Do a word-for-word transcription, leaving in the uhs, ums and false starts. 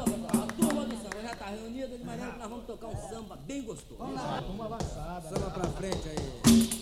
A turma do samba já tá reunida de maneira que nós vamos tocar um samba bem gostoso. Vamos lá, turma avançada. Samba pra frente aí.